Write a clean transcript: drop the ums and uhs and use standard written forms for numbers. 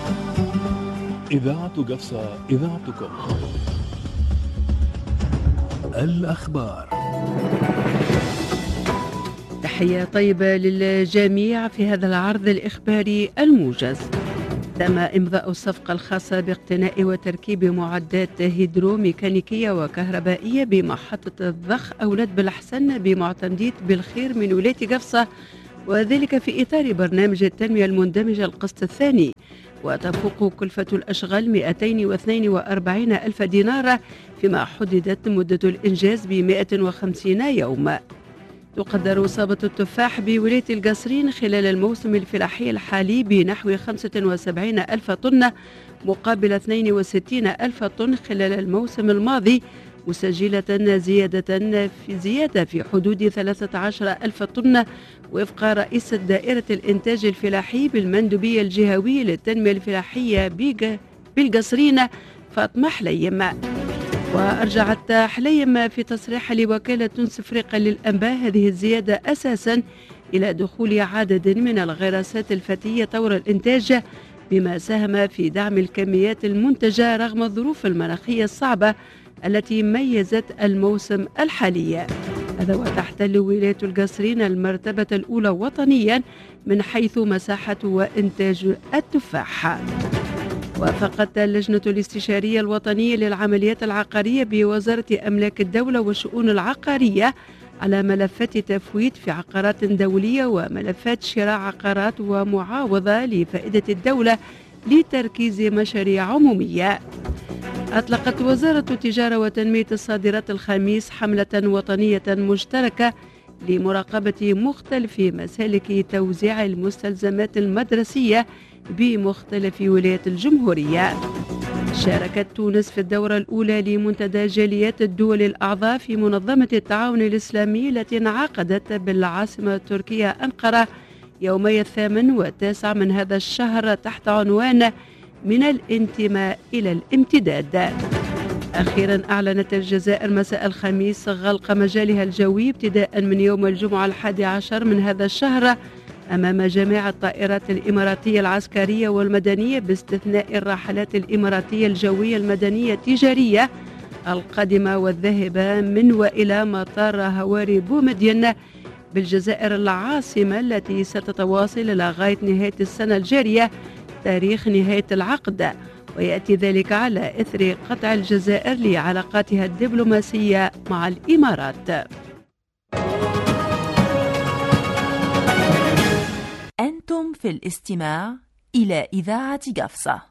إذاعة قفصة، إذاعتكم. الأخبار. تحية طيبة للجميع في هذا العرض الإخباري الموجز. تم إمضاء الصفقة الخاصة باقتناء وتركيب معدات هيدروميكانيكية وكهربائية بمحطة الضخ أولاد بالحسن بمعتمدية بالخير من ولاية قفصة، وذلك في إطار برنامج التنمية المندمجة القسط الثاني، وتفوق كلفة الأشغال 242 ألف دينار، فيما حددت مدة الإنجاز ب 150 يوم. تقدر إصابة التفاح بولاية القصرين خلال الموسم الفلاحي الحالي بنحو 75 ألف طن مقابل 62 ألف طن خلال الموسم الماضي، مسجلة زيادة في حدود 13 ألف طن وفق رئيس دائرة الإنتاج الفلاحي بالمندوبية الجهوية للتنمية الفلاحية بالقصرين فاطمة حليم. وأرجعت حليم في تصريح لوكالة تونس إفريقيا للأنباء هذه الزيادة أساسا إلى دخول عدد من الغراسات الفتية طور الإنتاج، بما ساهم في دعم الكميات المنتجة رغم الظروف المناخية الصعبة التي ميزت الموسم الحالي. هذا وتحتل ولاية القصرين المرتبة الأولى وطنيا من حيث مساحة وإنتاج التفاح. وافقت اللجنة الاستشارية الوطنية للعمليات العقارية بوزارة أملاك الدولة والشؤون العقارية على ملفات تفويت في عقارات دولية وملفات شراء عقارات ومعاوضة لفائدة الدولة لتركيز مشاريع عمومية. أطلقت وزارة التجارة وتنمية الصادرات الخميس حملة وطنية مشتركة لمراقبة مختلف مسالك توزيع المستلزمات المدرسية بمختلف ولايات الجمهورية. شاركت تونس في الدورة الأولى لمنتدى جاليات الدول الأعضاء في منظمة التعاون الإسلامي التي انعقدت بالعاصمة التركية أنقرة يومي 8 و9 من هذا الشهر تحت عنوان من الانتماء إلى الامتداد. أخيرا أعلنت الجزائر مساء الخميس غلق مجالها الجوي ابتداء من يوم الجمعة 11 من هذا الشهر أمام جميع الطائرات الإماراتية العسكرية والمدنية باستثناء الراحلات الإماراتية الجوية المدنية التجارية القادمة والذاهبة من وإلى مطار هواري بومدين بالجزائر العاصمة، التي ستتواصل لغاية نهاية السنة الجارية تاريخ نهاية العقد، ويأتي ذلك على إثر قطع الجزائر لعلاقاتها الدبلوماسية مع الإمارات. أنتم في الاستماع إلى إذاعة قفصة.